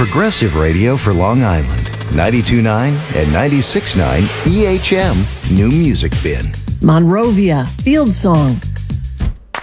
progressive radio for Long Island. 92.9 and 96.9 EHM New Music Bin. Monrovia, Field Song.